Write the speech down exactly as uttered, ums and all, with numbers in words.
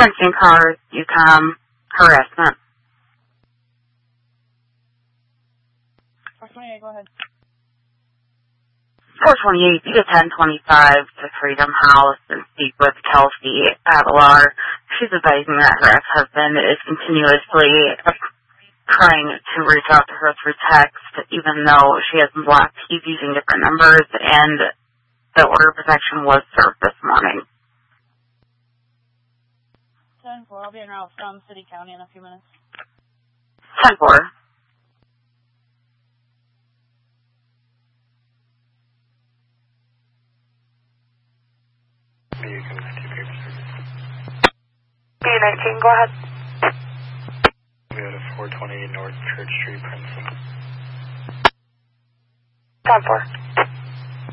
fencing cars, U COM, harassment. four twenty-eight, go ahead. four twenty-eight to ten twenty-five to Freedom House and speak with Kelsey Avalar. She's advising that her ex-husband is continuously trying to reach out to her through text, even though she has been blocked. He's using different numbers, and the order of protection was served this morning. ten four, I'll be en route from City County in a few minutes. ten four. B nineteen, go ahead. We had a four twenty North Church Street, Princeton. ten four.